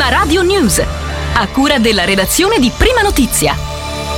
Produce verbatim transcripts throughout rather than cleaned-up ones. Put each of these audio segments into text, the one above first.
Prima Radio News, a cura della redazione di Prima Notizia.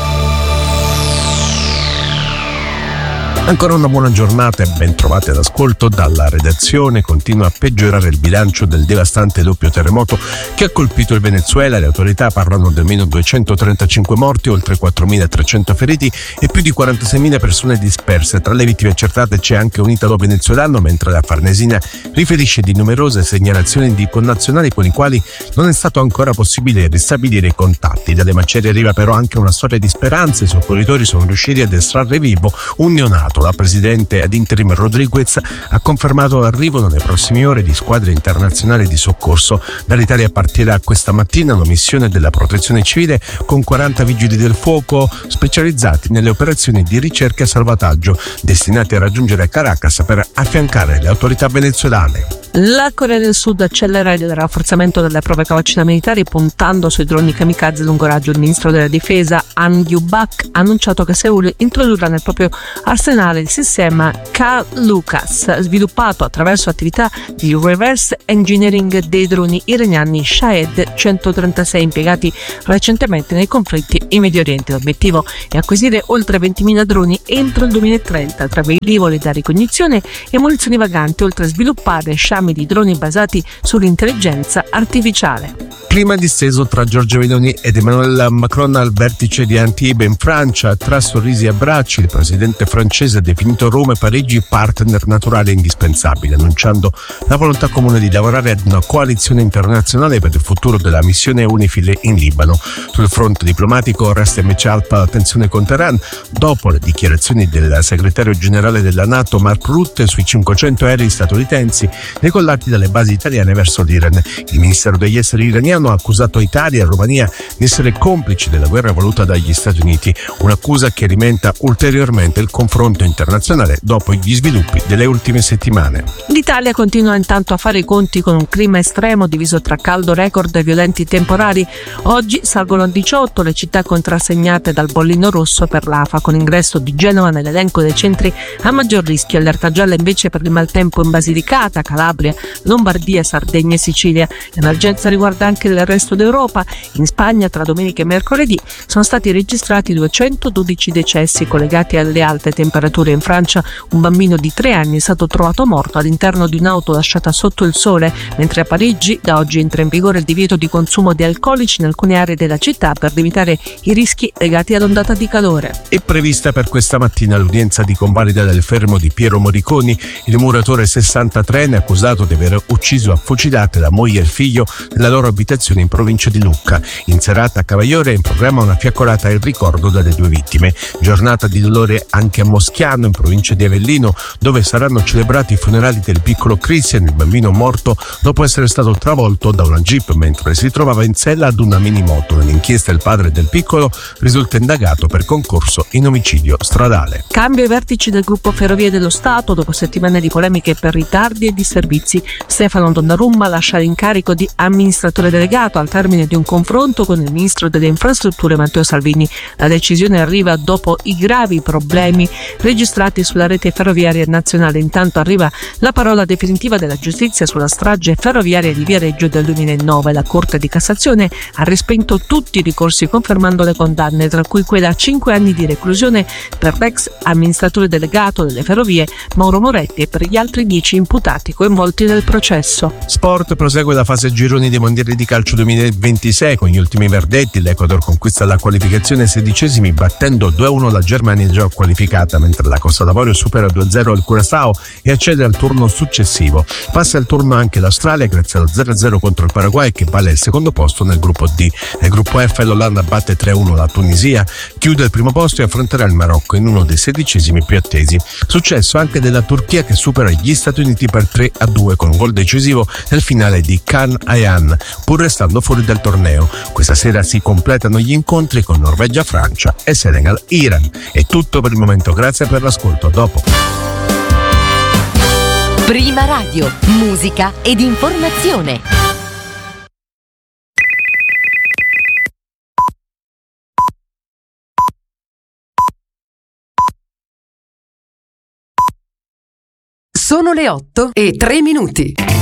Ancora una buona giornata e ben trovati all'ascolto dalla redazione. Continua a peggiorare il bilancio del devastante doppio terremoto che ha colpito il Venezuela. Le autorità parlano di almeno duecentotrentacinque morti, oltre quattromilatrecento feriti e più di quarantaseimila persone disperse. Tra le vittime accertate c'è anche un italo-venezuelano, mentre la Farnesina riferisce di numerose segnalazioni di connazionali con i quali non è stato ancora possibile ristabilire i contatti. Dalle macerie arriva però anche una storia di speranza. I soccorritori sono riusciti ad estrarre vivo un neonato. La presidente ad interim Rodriguez ha confermato l'arrivo nelle prossime ore di squadre internazionali di soccorso. Dall'Italia partirà questa mattina una missione della Protezione Civile con quaranta vigili del fuoco specializzati nelle operazioni di ricerca e salvataggio, destinati a raggiungere Caracas per affiancare le autorità venezuelane. La Corea del Sud accelera il rafforzamento delle prove capacità militari puntando sui droni kamikaze lungo raggio. Il ministro della difesa Han Yu-bak ha annunciato che Seul introdurrà nel proprio arsenale il sistema K-Lucas, sviluppato attraverso attività di reverse engineering dei droni iraniani Shahed centotrentasei impiegati recentemente nei conflitti in Medio Oriente. L'obiettivo è acquisire oltre ventimila droni entro il duemilatrenta tra velivoli da ricognizione e munizioni vaganti, oltre a sviluppare sciami di droni basati sull'intelligenza artificiale. Clima disteso tra Giorgia Meloni ed Emmanuel Macron al vertice di Antibes in Francia. Tra sorrisi e abbracci, il presidente francese ha definito Roma e Parigi partner naturale e indispensabile, annunciando la volontà comune di lavorare ad una coalizione internazionale per il futuro della missione UNIFIL in Libano. Sul fronte diplomatico resta invece alta la tensione con Teheran dopo le dichiarazioni del segretario generale della NATO Mark Rutte sui cinquecento aerei statunitensi decollati dalle basi italiane verso l'Iran. Il ministero degli esteri iraniano ha accusato Italia e Romania di essere complici della guerra voluta dagli Stati Uniti, un'accusa che alimenta ulteriormente il confronto internazionale dopo gli sviluppi delle ultime settimane. L'Italia continua intanto a fare i conti con un clima estremo diviso tra caldo record e violenti temporali. Oggi salgono a diciotto le città contrassegnate dal bollino rosso per l'A F A, con ingresso di Genova nell'elenco dei centri a maggior rischio. Allerta gialla invece per il maltempo in Basilicata, Calabria, Lombardia, Sardegna e Sicilia. L'emergenza riguarda anche il resto d'Europa. In Spagna tra domenica e mercoledì sono stati registrati duecentododici decessi collegati alle alte temperature. In Francia un bambino di tre anni è stato trovato morto all'interno di un'auto lasciata sotto il sole, mentre a Parigi da oggi entra in vigore il divieto di consumo di alcolici in alcune aree della città per limitare i rischi legati all'ondata di calore. È prevista per questa mattina l'udienza di convalida del fermo di Piero Moriconi, il muratore sessantatreenne accusato di aver ucciso a fucilate la moglie e il figlio nella loro abitazione in provincia di Lucca. In serata a Cavagliore è in programma una fiaccolata in ricordo delle due vittime. Giornata di dolore anche a Moschiano, in provincia di Avellino, dove saranno celebrati i funerali del piccolo Christian, il bambino morto dopo essere stato travolto da una jeep mentre si trovava in sella ad una minimoto. Nell'inchiesta il padre del piccolo risulta indagato per concorso in omicidio stradale. Cambio ai vertici del gruppo Ferrovie dello Stato dopo settimane di polemiche per ritardi e disservizi. Stefano Donnarumma lascia l'incarico di amministratore delegato al termine di un confronto con il ministro delle infrastrutture Matteo Salvini. La decisione arriva dopo i gravi problemi registrati sulla rete ferroviaria nazionale. Intanto arriva la parola definitiva della giustizia sulla strage ferroviaria di Viareggio del duemilanove. La Corte di Cassazione ha respinto tutti i ricorsi confermando le condanne, tra cui quella a cinque anni di reclusione per l'ex amministratore delegato delle ferrovie Mauro Moretti e per gli altri dieci imputati coinvolti nel processo. Sport, prosegue la fase gironi dei mondiali di calcio duemilaventisei con gli ultimi verdetti. L'Ecuador conquista la qualificazione ai sedicesimi battendo due a uno la Germania già qualificata, mentre la Costa d'Avorio supera due a zero il Curaçao e accede al turno successivo. Passa al turno anche l'Australia grazie allo zero a zero contro il Paraguay, che vale il secondo posto nel gruppo D. Nel gruppo F l'Olanda batte tre a uno la Tunisia, chiude il primo posto e affronterà il Marocco in uno dei sedicesimi più attesi. Successo anche della Turchia, che supera gli Stati Uniti per tre a due con un gol decisivo nel finale di Can Ayhan, pur restando fuori dal torneo. Questa sera si completano gli incontri con Norvegia, Francia e Senegal, Iran. È tutto per il momento, grazie per l'ascolto, a dopo. Prima Radio, musica ed informazione. Sono le otto e tre minuti.